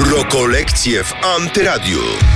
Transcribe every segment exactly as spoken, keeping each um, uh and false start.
Rokolekcje w Antyradiu.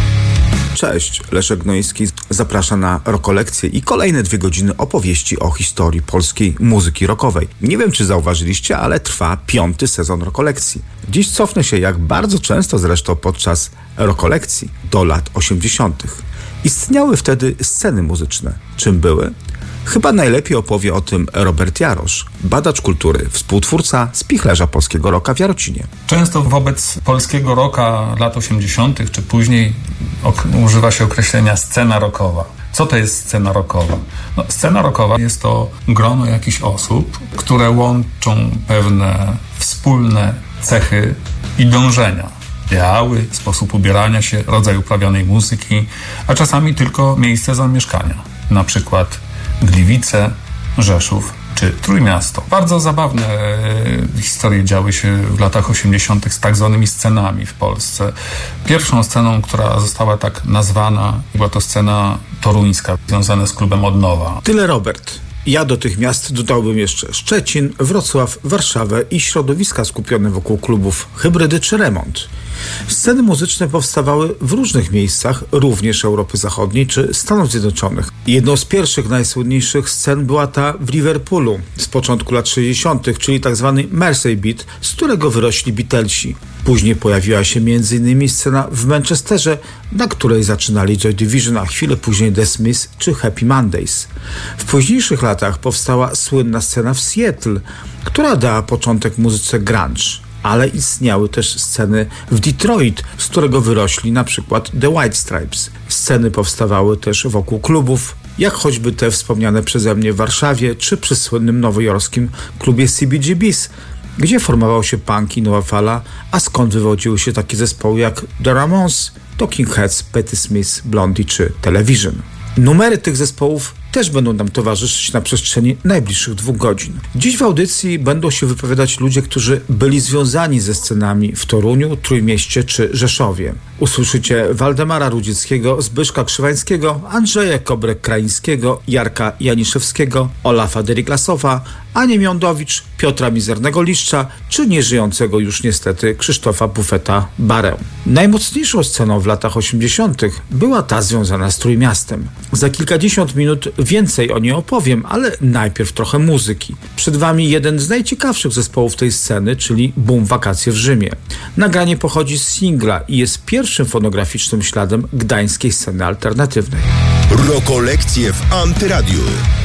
Cześć, Leszek Gnojski zaprasza na Rokolekcje i kolejne dwie godziny opowieści o historii polskiej muzyki rockowej. Nie wiem, czy zauważyliście, ale trwa piąty sezon Rokolekcji. Dziś cofnę się, jak bardzo często zresztą podczas Rokolekcji, do lat osiemdziesiątych. Istniały wtedy sceny muzyczne. Czym były? Chyba najlepiej opowie o tym Robert Jarosz, badacz kultury, współtwórca spichlerza polskiego rocka w Jarocinie. Często wobec polskiego rocka lat osiemdziesiątych czy później ok- używa się określenia scena rockowa. Co to jest scena rockowa? No, scena rockowa jest to grono jakichś osób, które łączą pewne wspólne cechy i dążenia. Ideały, sposób ubierania się, rodzaj uprawianej muzyki, a czasami tylko miejsce zamieszkania. Na przykład Gliwice, Rzeszów czy Trójmiasto. Bardzo zabawne e, historie działy się w latach osiemdziesiątych z tak zwanymi scenami w Polsce. Pierwszą sceną, która została tak nazwana, była to scena toruńska, związana z klubem Odnowa. Tyle Robert. Ja do tych miast dodałbym jeszcze Szczecin, Wrocław, Warszawę i środowiska skupione wokół klubów Hybrydy czy Remont. Sceny muzyczne powstawały w różnych miejscach, również Europy Zachodniej czy Stanów Zjednoczonych. Jedną z pierwszych, najsłynniejszych scen była ta w Liverpoolu z początku lat sześćdziesiątych, czyli tzw. Mersey Beat, z którego wyrośli Beatlesi. Później pojawiła się między innymi scena w Manchesterze, na której zaczynali Joy Division, a chwilę później The Smiths czy Happy Mondays. W późniejszych latach powstała słynna scena w Seattle, która dała początek muzyce grunge. Ale istniały też sceny w Detroit, z którego wyrośli na przykład The White Stripes. Sceny powstawały też wokół klubów, jak choćby te wspomniane przeze mnie w Warszawie, czy przy słynnym nowojorskim klubie C B G B's, gdzie formował się punk i nowa fala, a skąd wywodziły się takie zespoły jak The Ramones, Talking Heads, Patti Smith, Blondie czy Television. Numery tych zespołów też będą nam towarzyszyć na przestrzeni najbliższych dwóch godzin. Dziś w audycji będą się wypowiadać ludzie, którzy byli związani ze scenami w Toruniu, Trójmieście czy Rzeszowie. Usłyszycie Waldemara Rudzieckiego, Zbyszka Krzywańskiego, Andrzeja Kobrek-Kraińskiego, Jarka Janiszewskiego, Olafa Deriglasowa, Anię Miądowicz, Piotra Mizernego-Liszcza czy nieżyjącego już niestety Krzysztofa Bufeta Barę. Najmocniejszą sceną w latach osiemdziesiątych była ta związana z Trójmiastem. Za kilkadziesiąt minut więcej o niej opowiem, ale najpierw trochę muzyki. Przed wami jeden z najciekawszych zespołów tej sceny, czyli Boom Wakacje w Rzymie. Nagranie pochodzi z singla i jest pierwszym fonograficznym śladem gdańskiej sceny alternatywnej. Rokolekcje w Antyradiu.